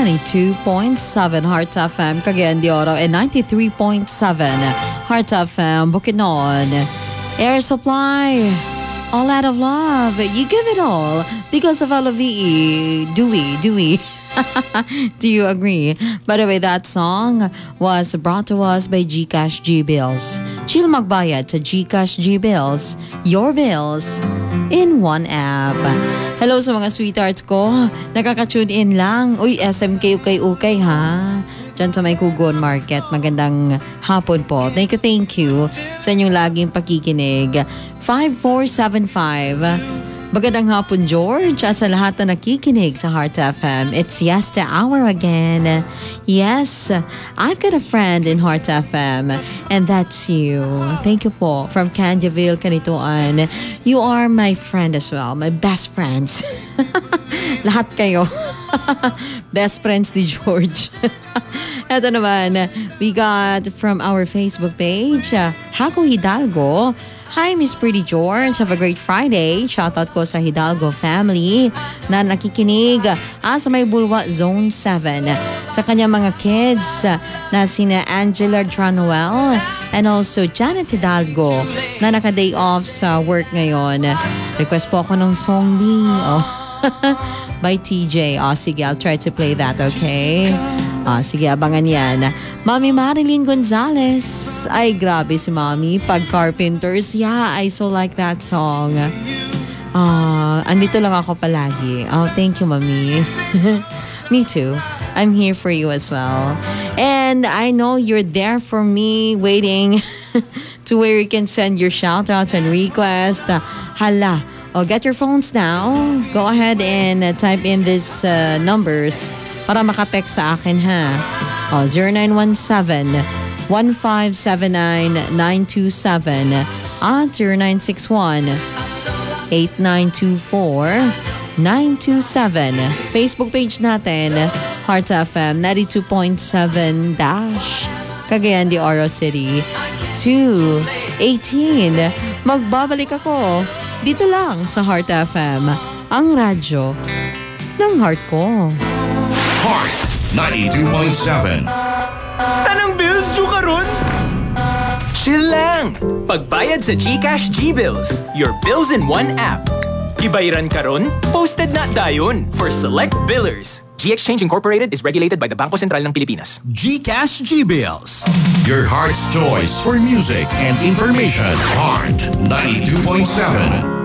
92.7 Heart FM, Cagayan de Oro, and 93.7 Heart FM, Bukidnon. Air Supply, all out of love. You give it all because of LOVE. Do we? Do you agree? By the way, that song was brought to us by GCash G-Bills. Chill magbayad sa GCash G-Bills. Your bills in one app. Hello sa mga sweethearts ko. Nakaka-tune in lang. Uy, SMK ukay-ukay ha. Diyan sa may Kugon Market. Magandang hapon po. Thank you sa inyong laging pakikinig. 5475. Magandang hapon, George, at sa lahat na nakikinig sa Heart FM. It's Siesta Hour again. Yes, I've got a friend in Heart FM, and that's you. Thank you po. From Candiaville, Canituan. You are my friend as well, my best friends. Lahat kayo. Best friends ni George. Ito naman, we got from our Facebook page, Hako Hidalgo. Hi, Miss Pretty George. Have a great Friday. Shoutout ko sa Hidalgo family na nakikinig sa may Bulwa Zone 7. Sa kanya mga kids na sina Angela Dranuel and also Janet Hidalgo na naka-day off sa work ngayon. Request po ako ng song B. By TJ. Sige, I'll try to play that, okay? Sige, abangan yan. Mami Marilyn Gonzalez. Ay, grabe si Mami. Pag Carpenters. Yeah, I so like that song. Andito lang ako palagi. Thank you, Mami. Me too. I'm here for you as well. And I know you're there for me, waiting to where you can send your shoutouts and requests. Hala. Get your phones now. Go ahead and type in these numbers para makatext sa akin ha. 0917-1579-927 at 0961-8924-927. Facebook page natin, Heart FM 92.7 Cagayan de Oro City 218. Magbabalik ako dito lang sa Heart FM, ang radyo ng heart ko. Heart 92.7. Tanang bills due karon? Chill lang! Pagbayad sa GCash G-Bills, your bills in one app. Gibayaran karon? Posted na dayon for select billers. G-Exchange Incorporated is regulated by the Bangko Sentral ng Pilipinas. GCash G-Bills. Your heart's choice for music and information. Heart 92.7.